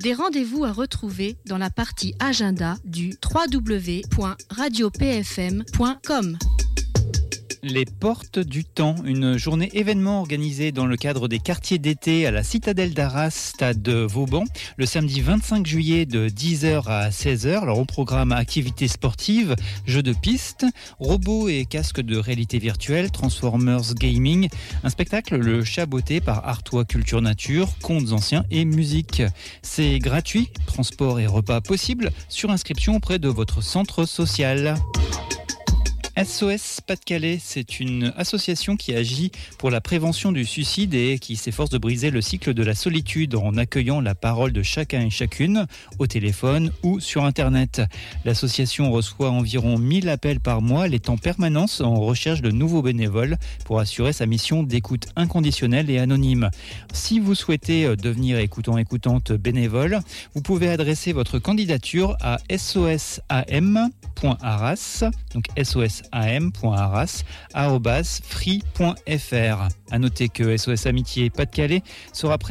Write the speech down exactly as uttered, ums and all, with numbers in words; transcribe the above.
Des rendez-vous à retrouver dans la partie agenda du w w w point radio p f m point com. Les Portes du Temps, une journée événement organisée dans le cadre des quartiers d'été à la Citadelle d'Arras, stade Vauban, le samedi vingt-cinq juillet de dix heures à seize heures. Alors, au programme activités sportives, jeux de piste, robots et casques de réalité virtuelle, Transformers Gaming, un spectacle, le Chaboté par Artois Culture Nature, contes anciens et musique. C'est gratuit, transport et repas possibles, sur inscription auprès de votre centre social. S O S Pas-de-Calais, c'est une association qui agit pour la prévention du suicide et qui s'efforce de briser le cycle de la solitude en accueillant la parole de chacun et chacune au téléphone ou sur Internet. L'association reçoit environ mille appels par mois. Elle est en permanence en recherche de nouveaux bénévoles pour assurer sa mission d'écoute inconditionnelle et anonyme. Si vous souhaitez devenir écoutant-écoutante bénévole, vous pouvez adresser votre candidature à sosam point arras, donc sosam point arras arobase free point f r. À noter que S O S Amitié Pas-de-Calais sera